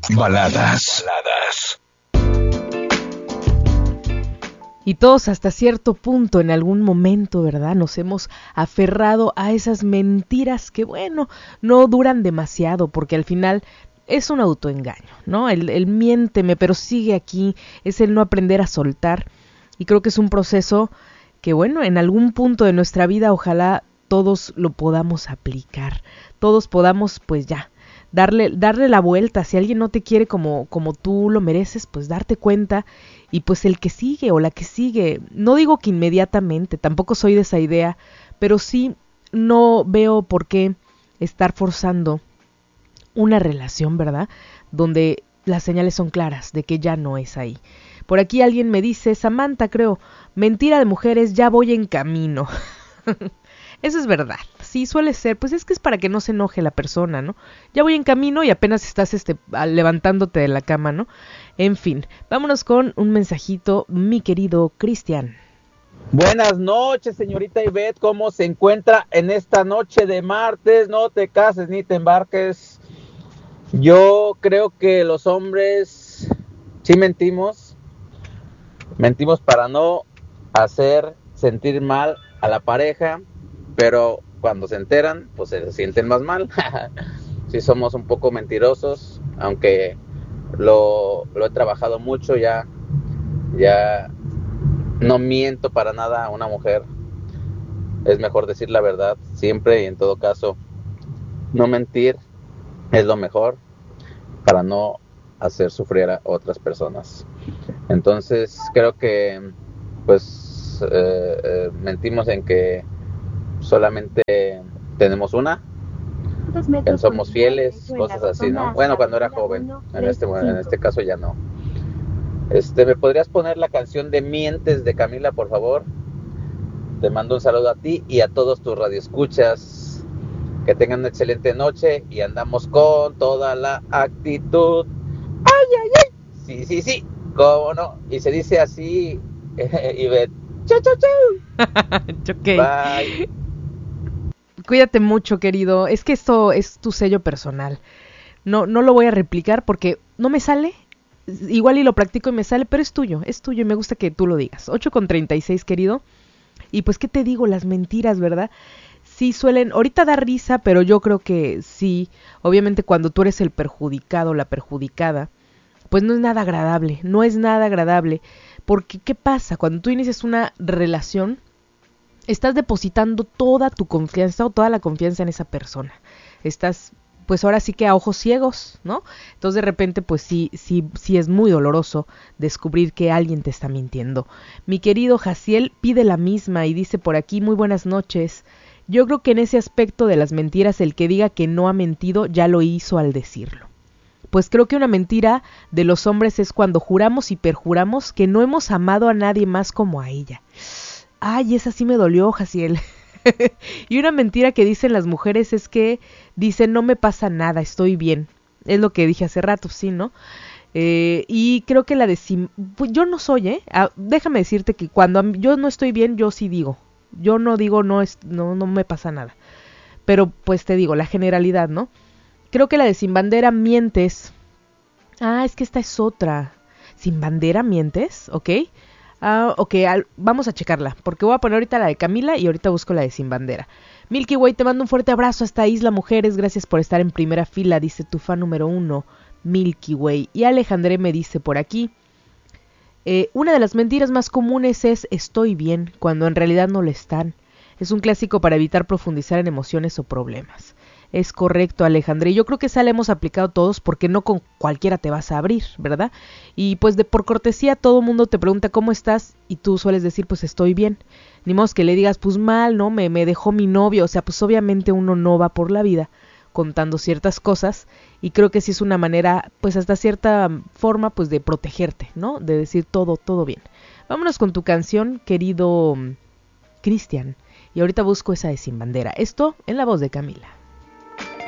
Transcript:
Baladas. Y todos hasta cierto punto, en algún momento, ¿verdad? Nos hemos aferrado a esas mentiras que, bueno, no duran demasiado, porque al final es un autoengaño, ¿no? El miénteme, pero sigue aquí, es el no aprender a soltar. Y creo que es un proceso que, bueno, en algún punto de nuestra vida, ojalá todos lo podamos aplicar. Todos podamos, pues ya, darle la vuelta. Si alguien no te quiere como tú lo mereces, pues darte cuenta. Y pues el que sigue o la que sigue, no digo que inmediatamente, tampoco soy de esa idea, pero sí no veo por qué estar forzando una relación, ¿verdad? Donde las señales son claras de que ya no es ahí. Por aquí alguien me dice, Samantha, creo, mentira de mujeres, ya voy en camino. Eso es verdad, sí suele ser, pues es que es para que no se enoje la persona, ¿no? Ya voy en camino y apenas estás levantándote de la cama, ¿no? En fin, vámonos con un mensajito, mi querido Cristian. Buenas noches, señorita Ivette, ¿cómo se encuentra en esta noche de martes? No te cases ni te embarques. Yo creo que los hombres sí mentimos para no hacer sentir mal a la pareja, pero cuando se enteran, pues se sienten más mal. Sí somos un poco mentirosos, aunque lo he trabajado mucho, ya no miento para nada a una mujer. Es mejor decir la verdad siempre y en todo caso. No mentir es lo mejor para no hacer sufrir a otras personas. Entonces creo que pues mentimos en que solamente tenemos una, que somos fieles, cosas así, ¿no? Bueno, cuando era joven, en este caso ya no. ¿Me podrías poner la canción de Mientes de Camila, por favor? Te mando un saludo a ti y a todos tus radioescuchas. Que tengan una excelente noche y andamos con toda la actitud. ¡Ay! Sí, cómo no. Y se dice así, Ivette. ¡Chau! Okay. Bye. Cuídate mucho, querido. Es que esto es tu sello personal. No lo voy a replicar porque no me sale. Igual y lo practico y me sale, pero es tuyo y me gusta que tú lo digas. 8:36, querido. Y pues, ¿qué te digo? Las mentiras, ¿verdad? Sí suelen, ahorita da risa, pero yo creo que sí. Obviamente cuando tú eres el perjudicado o la perjudicada, pues no es nada agradable. Porque, ¿qué pasa? Cuando tú inicias una relación, estás depositando toda tu confianza o toda la confianza en esa persona. Estás, pues ahora sí que a ojos ciegos, ¿no? Entonces de repente, pues sí es muy doloroso descubrir que alguien te está mintiendo. Mi querido Jaciel pide la misma y dice por aquí, muy buenas noches. Yo creo que en ese aspecto de las mentiras, el que diga que no ha mentido ya lo hizo al decirlo. Pues creo que una mentira de los hombres es cuando juramos y perjuramos que no hemos amado a nadie más como a ella. Ay, esa sí me dolió, Jaciel. Y una mentira que dicen las mujeres es que dicen no me pasa nada, estoy bien. Es lo que dije hace rato, sí, ¿no? Y creo que pues yo no soy, déjame decirte que cuando yo no estoy bien, yo sí digo. Yo no digo no me pasa nada. Pero pues te digo, la generalidad, ¿no? Creo que la de sin bandera mientes. Es que esta es otra. ¿Sin bandera mientes? ¿Ok? Ok, vamos a checarla, porque voy a poner ahorita la de Camila y ahorita busco la de Sin Bandera. Milky Way, te mando un fuerte abrazo hasta Isla Mujeres, gracias por estar en primera fila, dice tu fan número 1, Milky Way. Y Alejandré me dice por aquí, una de las mentiras más comunes es estoy bien, cuando en realidad no lo están. Es un clásico para evitar profundizar en emociones o problemas. Es correcto, Alejandra. Y yo creo que esa la hemos aplicado todos porque no con cualquiera te vas a abrir, ¿verdad? Y pues por cortesía todo mundo te pregunta cómo estás y tú sueles decir pues estoy bien. Ni modo que le digas pues mal, ¿no? Me dejó mi novio. O sea, pues obviamente uno no va por la vida contando ciertas cosas y creo que sí es una manera pues hasta cierta forma pues de protegerte, ¿no? De decir todo bien. Vámonos con tu canción, querido Cristian. Y ahorita busco esa de Sin Bandera. Esto en la voz de Camila.